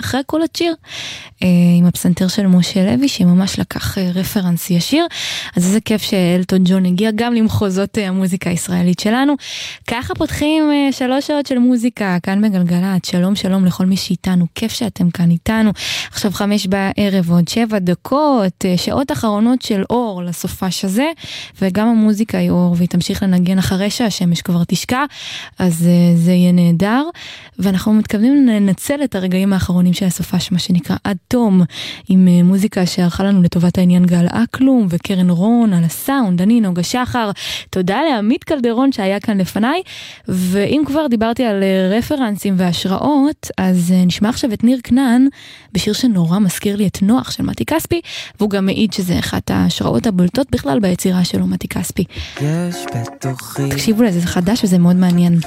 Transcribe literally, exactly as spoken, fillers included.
מאחרי כל השיר, עם הפסנתר של משה לוי, שממש לקח רפרנס ישיר, אז איזה כיף שאלטון ג'ון הגיע גם למחוזות המוזיקה הישראלית שלנו. ככה פותחים שלוש שעות של מוזיקה, כאן בגלגלת. שלום שלום לכל מי שאיתנו, כיף שאתם כאן איתנו. עכשיו חמש בערב, עוד שבע דקות, שעות אחרונות של אור לסופש הזה, וגם המוזיקה היא אור, והיא תמשיך לנגן אחרי שהשמש כבר תשקע, אז זה יהיה נהדר, ואנחנו מתכוונים לנצל את הרגעים האחרונים של הסופש, מה שנקרא עד תום, עם מוזיקה שערכה לנו לטובת העניין גל אקלום וקרן רון על הסאונד, אני נוגה שחר, תודה לעמית קלדרון שהיה כאן לפניי, ואם כבר דיברתי על רפרנסים והשראות, אז נשמע עכשיו את ניר כנען, בשיר שנורא מזכיר לי את נוח של מתי כספי, והוא גם מעיד שזה אחת ההשראות הבולטות בכלל ביצירה שלו, מתי כספי. יש בתוכי תקשיבו לזה, זה חדש וזה מאוד מעניין.